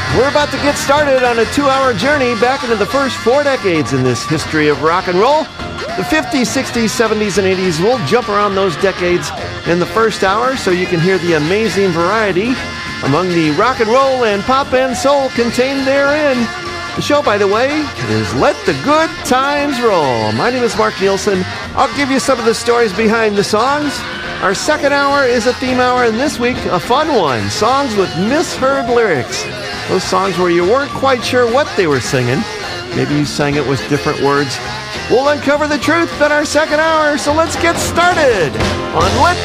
We're about to get started on a 2-hour journey back into the first 4 decades in this history of rock and roll. The 50s, 60s, 70s, and 80s. We'll jump around those decades in the first hour so you can hear the amazing variety among the rock and roll and pop and soul contained therein. The show, by the way, is Let the Good Times Roll. My name is Mark Nielsen. I'll give you some of the stories behind the songs. Our second hour is a theme hour, and this week, a fun one. Songs with misheard lyrics. Those songs where you weren't quite sure what they were singing. Maybe you sang it with different words. We'll uncover the truth in our second hour, so let's get started on Let